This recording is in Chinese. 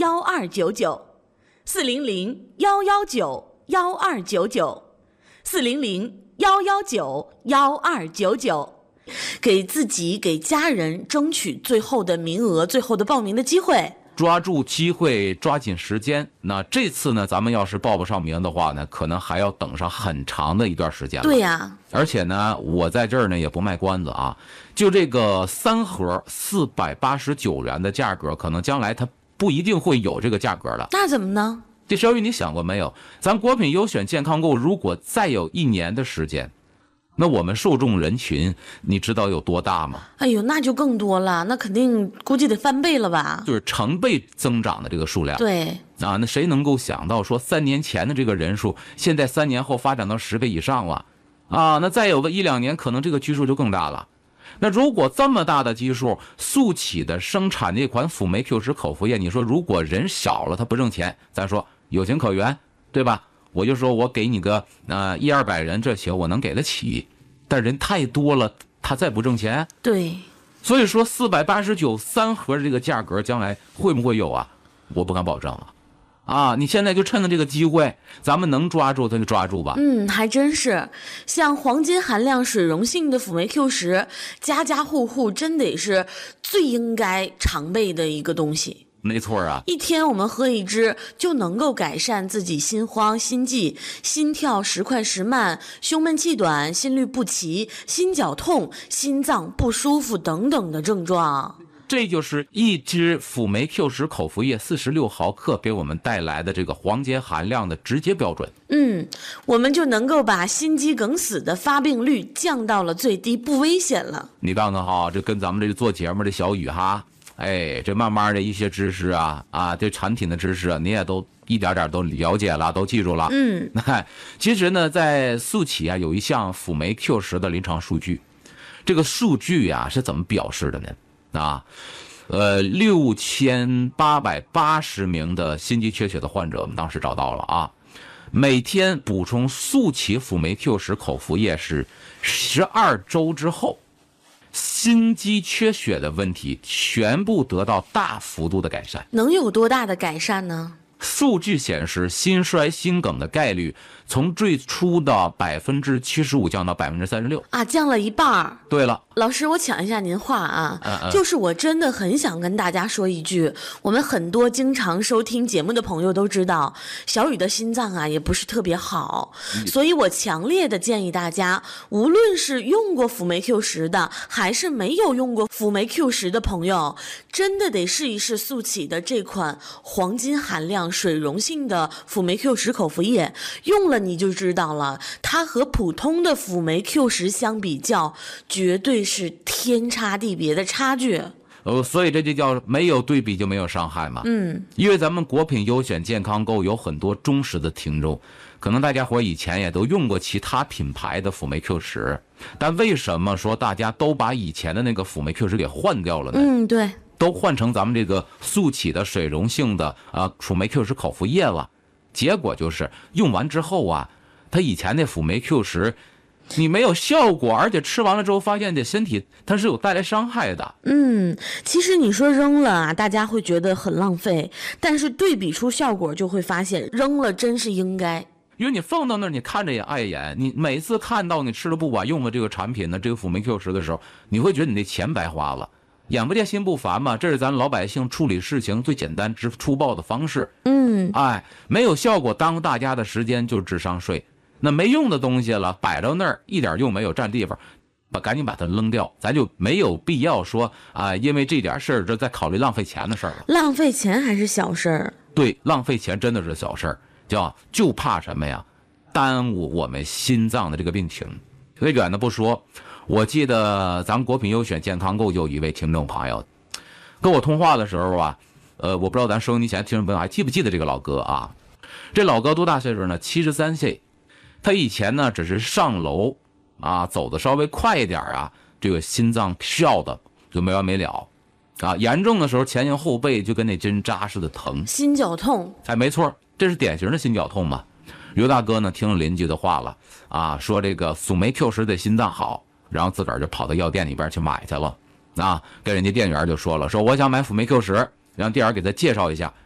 ，400-119-1299，400-119-1299，给自己给家人争取最后的名额，最后的报名的机会。 抓住机会，抓紧时间。那这次呢，咱们要是报不上名的话呢，可能还要等上很长的一段时间了。 对呀， 而且呢，我在这儿呢也不卖关子啊，就这个3盒489元的价格，可能将来它不一定会有这个价格了。 那怎么呢？ 这小雨，你想过没有？咱国品优选健康购如果再有1年的时间，那我们受众人群你知道有多大吗？ 哎呦，那就更多了，那肯定估计得翻倍了吧？ 就是成倍增长的这个数量。 对啊，那谁能够想到说3年前的这个人数，现在3年后发展到10倍以上了啊？那再有个1-2年，可能这个基数就更大了。那如果这么大的基数，速起的生产这款辅酶 Q10口服液，你说如果人少了，它不挣钱，咱说有情可原，对吧？我就说我给你个100-200人，这行我能给得起，但人太多了，他再不挣钱。 对， 所以说489 3盒这个价格将来会不会有啊？我不敢保证了啊！你现在就趁着这个机会，咱们能抓住咱就抓住吧。 还真是，像黄金含量水溶性的辅酶 Q10，家家户户真得是最应该常备的一个东西。 没错啊， 一天我们喝一支就能够改善自己心慌、心悸、心跳时快时慢、胸闷气短、心律不齐、心绞痛、心脏不舒服等等的症状。 这就是一支辅酶 Q10口服液46毫克给我们带来的这个黄金含量的直接标准。 我们就能够把心肌梗死的发病率降到了最低，不危险了。 你看看哈，这跟咱们这个做节目的小雨哈，哎，这慢慢的一些知识这产品的知识啊，你也都一点点都了解了，都记住了。其实呢，在速起有一项辅酶 Q10的临床数据，这个数据是怎么表示的呢？6880名的心肌缺血的患者，我们当时找到了每天补充速起辅酶 Q10口服液是12周之后，心肌缺血的问题全部得到大幅度的改善。 能有多大的改善呢？ 数据显示，心衰心梗的概率从最初的75%降到36% 降了一半。 对了， 老师，我抢一下您话就是我真的很想跟大家说一句，我们很多经常收听节目的朋友都知道，小雨的心脏也不是特别好，所以我强烈的建议大家，无论是用过辅酶 Q10的，还是没有用过辅酶 Q10的朋友，真的得试一试速起的这款黄金含量水溶性的辅酶 Q10口服液，用了你就知道了，它和普通的辅酶 Q10相比较，绝对是天差地别的差距。 所以这就叫没有对比就没有伤害嘛。因为咱们国品优选健康购有很多忠实的听众，可能大家伙以前也都用过其他品牌的辅酶 Q10，但为什么说大家都把以前的那个辅酶 Q10给换掉了呢？ 对， 都换成咱们这个速起的水溶性的辅酶 Q10口服液了。结果就是用完之后它以前那辅酶 Q10你没有效果，而且吃完了之后发现这身体它是有带来伤害的。 其实你说扔了大家会觉得很浪费，但是对比出效果就会发现扔了真是应该。 因为你放到那儿你看着也碍眼，你每次看到你吃了不管用的这个产品呢，这个辅酶 Q10的时候，你会觉得你那钱白花了。眼不见心不烦嘛，这是咱老百姓处理事情最简单之粗暴的方式。没有效果耽误大家的时间就是智商税。那没用的东西了，摆到那儿一点用没有，占地方，赶紧把它扔掉，咱就没有必要说因为这点事儿这在考虑浪费钱的事儿了。 浪费钱还是小事儿？ 对，浪费钱真的是小事儿，就怕什么呀？耽误我们心脏的这个病情。所以远的不说，我记得咱们国品优选健康购有一位听众朋友跟我通话的时候我不知道咱收音机前听众朋友还记不记得这个老哥这老哥多大岁数呢？73岁。他以前呢只是上楼走的稍微快一点这个心脏跳的就没完没了严重的时候前迎后背就跟那针扎似的疼， 心绞痛。 没错，这是典型的心绞痛嘛。刘大哥呢听了邻居的话了说这个辅酶 Q10对心脏好，然后自个儿就跑到药店里边去买去了跟人家店员就说了，说我想买辅酶 Q10，让店员给他介绍一下